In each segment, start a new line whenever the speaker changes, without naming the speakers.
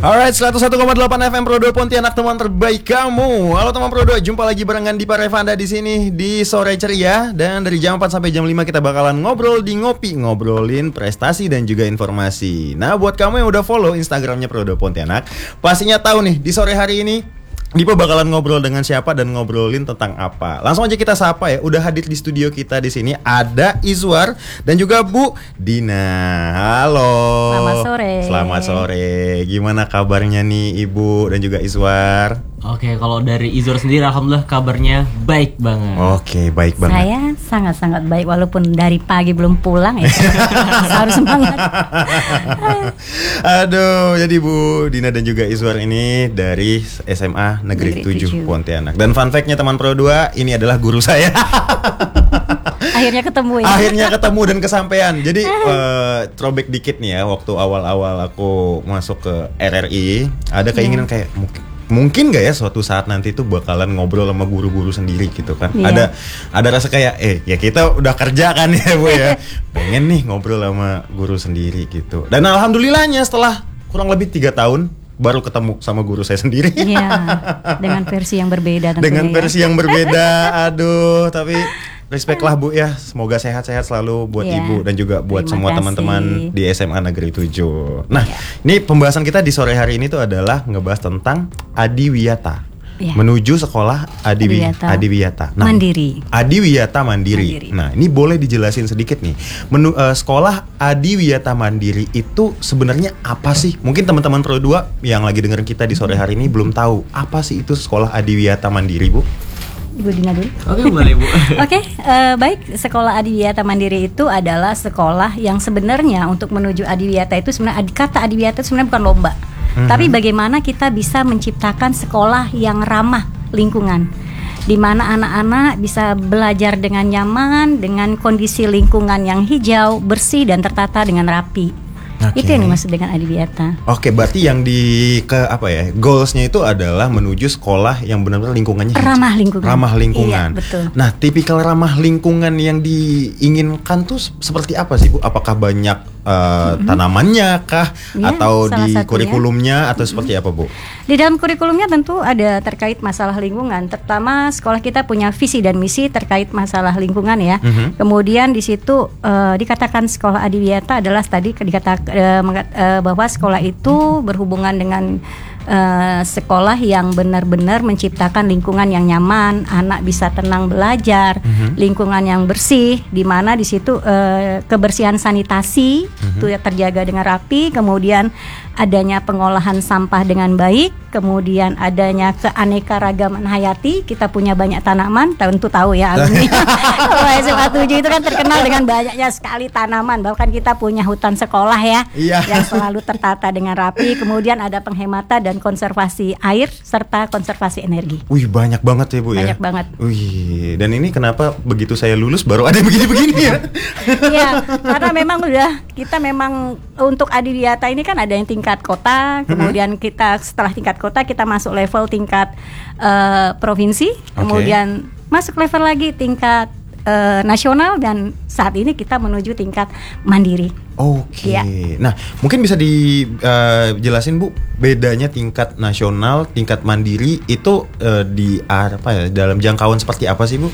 Alright, 101,8 FM Pro 2 Pontianak, teman terbaik kamu. Halo teman Pro 2, jumpa lagi barengan di Parevanda di sini di sore ceria. Dan dari jam 4 sampai jam 5 kita bakalan ngobrol di Ngopi, ngobrolin prestasi dan juga informasi. Nah, buat kamu yang udah follow Instagramnya Pro 2 Pontianak, pastinya tahu nih di sore hari ini Dipa bakalan ngobrol dengan siapa dan ngobrolin tentang apa. Langsung aja kita sapa ya. Udah hadir di studio kita di sini ada Izwar dan juga Bu Dina. Halo.
Selamat sore.
Selamat sore. Gimana kabarnya nih Ibu dan juga Izwar?
Oke, kalau dari Izwar sendiri alhamdulillah kabarnya baik banget.
Oke, baik banget.
Saya sangat-sangat baik walaupun dari pagi belum pulang ya. Harus semangat.
Aduh, jadi Bu Dina dan juga Izwar ini dari SMA Negeri 7 Pontianak. Dan fun fact-nya teman Pro 2, ini adalah guru saya.
Akhirnya ketemu ya.
Akhirnya ketemu dan kesampaian. Jadi throwback dikit nih ya, waktu awal-awal aku masuk ke RRI, ada keinginan kayak mungkin gak ya suatu saat nanti tuh bakalan ngobrol sama guru-guru sendiri gitu kan. Ada rasa kayak ya kita udah kerja kan ya Bu ya. Pengen nih ngobrol sama guru sendiri gitu. Dan alhamdulillahnya setelah kurang lebih 3 tahun baru ketemu sama guru saya sendiri.
Iya, dengan versi yang berbeda tentunya.
Dengan versi yang berbeda. Aduh, tapi respect lah Bu ya. Semoga sehat-sehat selalu buat Ibu dan juga buat semua teman-teman di SMA Negeri 7. Nah, ini pembahasan kita di sore hari ini tuh adalah ngebahas tentang Adiwiyata. Menuju sekolah Adiwiyata. Nah,
Mandiri.
Adiwiyata Mandiri. Nah, ini boleh dijelasin sedikit nih. Sekolah Adiwiyata Mandiri itu sebenarnya apa sih? Mungkin teman-teman Pro 2 yang lagi dengerin kita di sore hari ini belum tahu apa sih itu sekolah Adiwiyata Mandiri, Bu.
Ibu Dina dulu.
Oke, boleh Bu.
Oke, baik. Sekolah Adiwiyata Mandiri itu adalah sekolah yang sebenarnya untuk menuju Adiwiyata itu sebenarnya kata Adiwiyata itu sebenarnya bukan lomba. Tapi bagaimana kita bisa menciptakan sekolah yang ramah lingkungan, di mana anak-anak bisa belajar dengan nyaman, dengan kondisi lingkungan yang hijau, bersih dan tertata dengan rapi. Itu yang dimaksud dengan Adiwiyata.
Oke, berarti yang goalsnya itu adalah menuju sekolah yang benar-benar lingkungannya
ramah lingkungan.
Ramah lingkungan.
Iya, betul.
Nah, tipikal ramah lingkungan yang diinginkan tuh seperti apa sih Bu? Apakah banyak tanamannya kah, atau di kurikulumnya atau seperti apa Bu?
Di dalam kurikulumnya tentu ada terkait masalah lingkungan. Terutama sekolah kita punya visi dan misi terkait masalah lingkungan ya. Kemudian di situ dikatakan sekolah Adiwiyata adalah tadi dikatakan bahwa sekolah itu berhubungan dengan sekolah yang benar-benar menciptakan lingkungan yang nyaman, anak bisa tenang belajar, lingkungan yang bersih, di mana di situ kebersihan sanitasi itu terjaga dengan rapi, kemudian adanya pengolahan sampah dengan baik, kemudian adanya keanekaragaman hayati. Kita punya banyak tanaman, tentu tahu ya alumni. Kalau SMA 7 itu kan terkenal dengan banyaknya sekali tanaman. Bahkan kita punya hutan sekolah ya, yang selalu tertata dengan rapi. Kemudian ada penghematan dan konservasi air serta konservasi energi.
Wih, banyak banget ya Bu ya.
Banyak banget.
Wih, dan ini kenapa begitu saya lulus baru ada begini-begini ya?
Iya, karena memang kita memang untuk Adiwiyata ini kan ada yang tingkat kota, kemudian kita setelah tingkat kota kita masuk level tingkat provinsi, kemudian masuk level lagi tingkat nasional, dan saat ini kita menuju tingkat mandiri.
Oke. Nah, mungkin bisa dijelasin Bu, bedanya tingkat nasional, tingkat mandiri itu dalam jangkauan seperti apa sih Bu?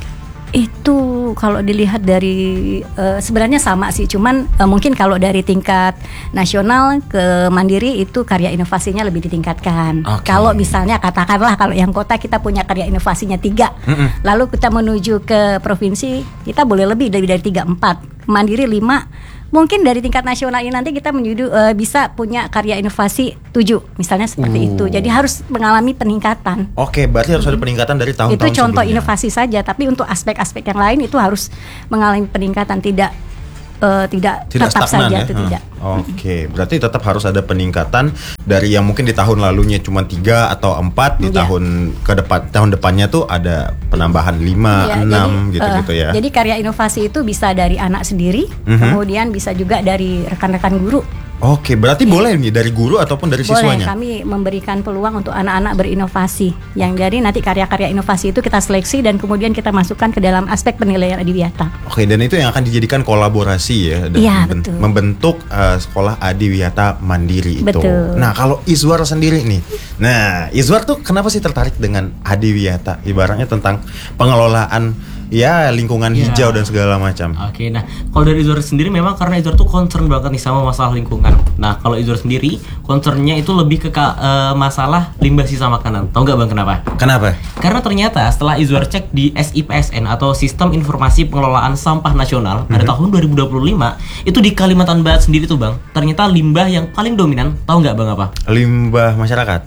Itu kalau dilihat dari sebenarnya sama sih, cuman mungkin kalau dari tingkat nasional ke mandiri itu karya inovasinya lebih ditingkatkan. Kalau misalnya katakanlah kalau yang kota kita punya karya inovasinya 3, lalu kita menuju ke provinsi kita boleh lebih dari 3-4, mandiri 5. Mungkin dari tingkat nasional ini nanti kita bisa punya karya inovasi 7, misalnya seperti itu. Jadi harus mengalami peningkatan.
Oke, berarti harus ada peningkatan dari tahun-tahun
sebelumnya. Itu contoh
sebelumnya.
Inovasi saja, tapi untuk aspek-aspek yang lain itu harus mengalami peningkatan, tidak tetap
stagnan
saja
ya?
itu tidak.
Oke, berarti tetap harus ada peningkatan dari yang mungkin di tahun lalunya cuma 3 atau 4, di tahun depannya tuh ada penambahan 5, 6 gitu ya.
Jadi karya inovasi itu bisa dari anak sendiri, kemudian bisa juga dari rekan-rekan guru
Oke, berarti boleh nih dari guru ataupun dari
Boleh,
siswanya?
kami memberikan peluang untuk anak-anak berinovasi. Yang jadi nanti karya-karya inovasi itu kita seleksi dan kemudian kita masukkan ke dalam aspek penilaian Adiwiyata.
Oke, dan itu yang akan dijadikan kolaborasi ya, dan
Iya, betul.
membentuk sekolah Adiwiyata Mandiri itu.
Betul.
Nah, kalau Izwar sendiri nih, Izwar tuh kenapa sih tertarik dengan Adiwiyata? Ibaratnya tentang pengelolaan ya lingkungan
Ya.
hijau dan segala macam.
Oke, nah kalau dari Izor sendiri memang karena Izor tuh concern banget nih sama masalah lingkungan. Nah kalau Izor sendiri concernnya itu lebih ke masalah limbah sisa makanan. Tahu nggak bang kenapa?
Kenapa?
Karena ternyata setelah Izor cek di SIPSN atau Sistem Informasi Pengelolaan Sampah Nasional pada tahun 2025 itu di Kalimantan Barat sendiri tuh bang, ternyata limbah yang paling dominan tahu nggak bang apa?
Limbah masyarakat.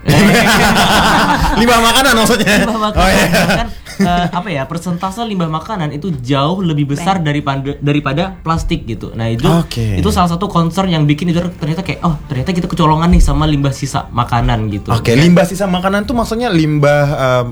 Limbah makanan maksudnya.
Limbah makanan
Oh, iya.
kan apa ya, persentase limbah makanan itu jauh lebih besar daripada plastik gitu. Nah itu salah satu concern yang bikin itu ternyata kayak ternyata kita kecolongan nih sama limbah sisa makanan gitu.
Oke, limbah sisa makanan tuh maksudnya limbah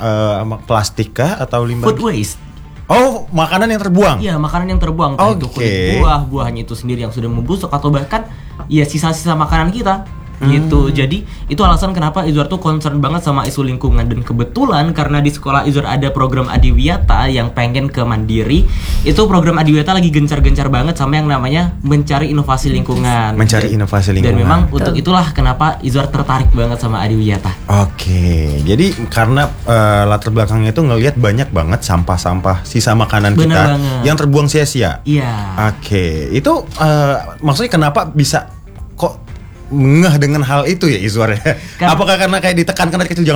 plastik kah atau limbah
Food waste.
Oh, makanan yang terbuang.
Iya, makanan yang terbuang, entah itu
Oke.
kulit buahnya itu sendiri yang sudah membusuk atau bahkan ya sisa-sisa makanan kita. Gitu. Jadi itu alasan kenapa Izwar tuh concern banget sama isu lingkungan, dan kebetulan karena di sekolah Izwar ada program Adiwiyata yang pengen ke Mandiri. Itu program Adiwiyata lagi gencar-gencar banget sama yang namanya mencari inovasi lingkungan.
Mencari inovasi lingkungan.
Dan memang untuk itulah kenapa Izwar tertarik banget sama Adiwiyata.
Oke, jadi karena latar belakangnya itu ngelihat banyak banget sampah-sampah sisa makanan
Bener
kita
banget.
yang terbuang sia-sia.
Iya.
Oke, itu maksudnya kenapa bisa kok ngeh dengan hal itu ya Izwar ya? Apakah karena kayak ditekankan dari kecil jangan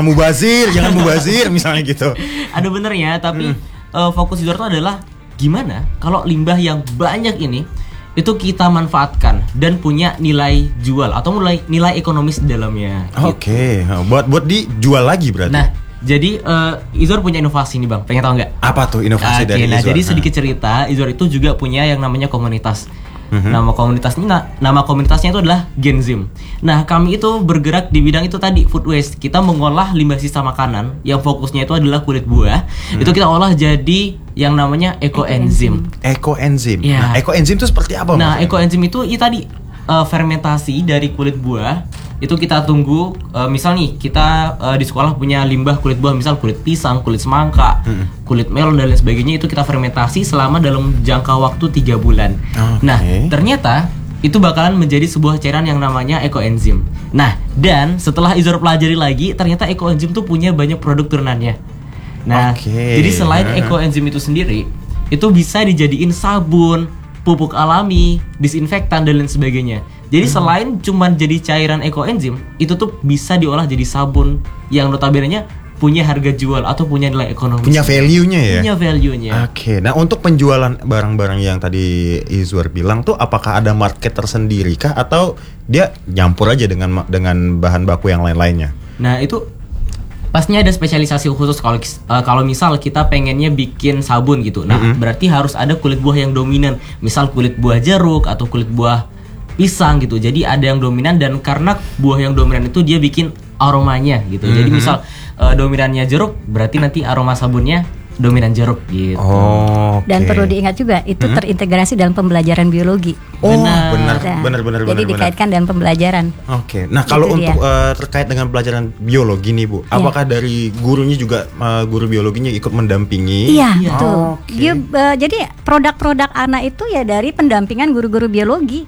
mubazir misalnya gitu?
Ada benernya, tapi fokus Izwar itu adalah gimana kalau limbah yang banyak ini itu kita manfaatkan dan punya nilai jual atau nilai ekonomis di dalamnya.
Oke, buat dijual lagi berarti.
Nah, jadi Izwar punya inovasi nih bang, pengen tahu nggak?
Apa tuh inovasi
Oke,
dari
nah
Izwar?
jadi sedikit cerita, Izwar itu juga punya yang namanya komunitas. Nama komunitasnya itu adalah Genzim. Nah, kami itu bergerak di bidang itu tadi, food waste. Kita mengolah limbah sisa makanan yang fokusnya itu adalah kulit buah. Itu kita olah jadi yang namanya ekoenzim.
Ekoenzim.
Iya.
Nah, ekoenzim itu seperti apa?
Nah,
maksudnya?
ekoenzim itu tadi fermentasi dari kulit buah. Itu kita tunggu, misal nih kita di sekolah punya limbah kulit buah, misal kulit pisang, kulit semangka, kulit melon dan lain sebagainya, itu kita fermentasi selama dalam jangka waktu 3 bulan.
Oke.
Nah, ternyata itu bakalan menjadi sebuah cairan yang namanya ekoenzim. Nah, dan setelah Izwar pelajari lagi, ternyata ekoenzim tuh punya banyak produk turunannya. Nah,
Oke.
jadi selain ekoenzim itu sendiri, itu bisa dijadiin sabun, pupuk alami, disinfektan dan lain sebagainya. Jadi selain cuman jadi cairan ekoenzim, itu tuh bisa diolah jadi sabun yang notabene-nya punya harga jual atau punya nilai ekonomis.
Punya value-nya ya?
Punya value-nya.
Oke, nah untuk penjualan barang-barang yang tadi Izwar bilang tuh apakah ada market tersendiri kah atau dia nyampur aja dengan bahan baku yang lain-lainnya?
Nah, itu pastinya ada spesialisasi khusus kalau misal kita pengennya bikin sabun gitu. Nah, berarti harus ada kulit buah yang dominan. Misal kulit buah jeruk atau kulit buah pisang gitu. Jadi ada yang dominan, dan karena buah yang dominan itu dia bikin aromanya gitu. Jadi misal dominannya jeruk, berarti nanti aroma sabunnya dominan jeruk gitu.
Oh, oke.
Dan perlu diingat juga itu terintegrasi dalam pembelajaran biologi.
Oh,
Benar.
benar.
Jadi dikaitkan dengan pembelajaran.
Oke, nah kalau
Itu dia.
untuk terkait dengan pelajaran biologi nih Bu, apakah dari gurunya juga guru biologinya ikut mendampingi?
Iya,
Iya.
betul.
Oke.
Jadi produk-produk anak itu ya dari pendampingan guru-guru biologi.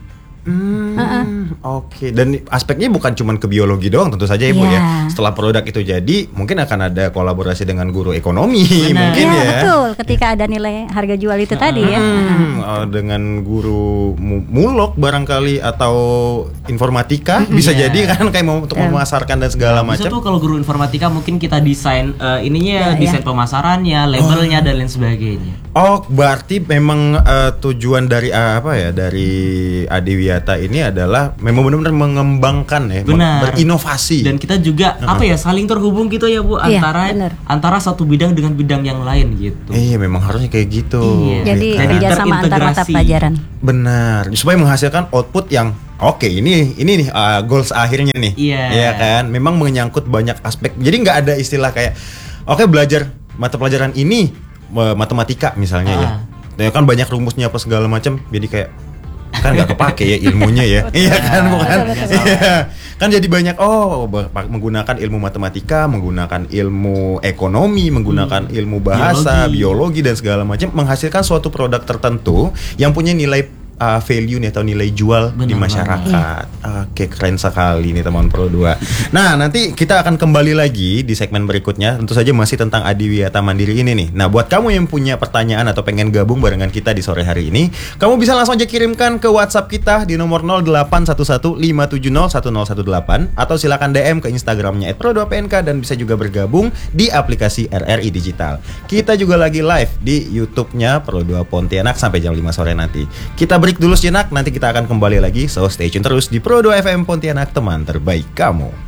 Oke, dan aspeknya bukan cuma ke biologi doang tentu saja Ibu
Iya.
ya. Setelah produk itu jadi, mungkin akan ada kolaborasi dengan guru ekonomi
Benar.
mungkin
Iya,
ya.
betul. Ketika ada nilai harga jual itu tadi ya.
Dengan guru mulok barangkali atau informatika bisa
Iya.
jadi kan kayak mau untuk memasarkan dan segala
Bisa
macam.
tuh kalau guru informatika mungkin kita desain ininya,
Ya,
desain pemasarannya, labelnya dan lain sebagainya.
Oh, berarti memang tujuan dari dari Adiwiyata ini adalah memang benar-benar mengembangkan ya,
Benar.
berinovasi.
Dan kita juga saling terhubung gitu ya Bu,
Iya,
antara
benar.
antara satu bidang dengan bidang yang lain gitu.
Iya, memang harusnya kayak gitu.
Iya.
Jadi
Gitu.
kerjasama antar mata
terintegrasi.
pelajaran.
Benar, supaya menghasilkan output yang oke, ini nih goals akhirnya nih.
Iya.
Iya kan? Memang menyangkut banyak aspek. Jadi nggak ada istilah kayak belajar mata pelajaran ini matematika misalnya ya. Ya kan banyak rumusnya apa segala macam. Jadi kayak kan nggak kepake ya ilmunya ya. Iya kan, bukan? Iya. Kan jadi banyak menggunakan ilmu matematika, menggunakan ilmu ekonomi, menggunakan ilmu bahasa, biologi dan segala macam menghasilkan suatu produk tertentu yang punya nilai value nih atau nilai jual di masyarakat. Oke, keren sekali nih teman Pro 2. Nah, nanti kita akan kembali lagi di segmen berikutnya. Tentu saja masih tentang Adiwiyata Mandiri ini nih. Nah, buat kamu yang punya pertanyaan atau pengen gabung barengan kita di sore hari ini, kamu bisa langsung aja kirimkan ke WhatsApp kita di nomor 0811570118 atau silakan DM ke Instagramnya @pro2pnk dan bisa juga bergabung di aplikasi RRI Digital. Kita juga lagi live di YouTube-nya Pro 2 Pontianak sampai jam 5 sore nanti. Kita break dulu sejenak, nanti kita akan kembali lagi. So stay tune terus di Pro 2 FM Pontianak, teman terbaik kamu.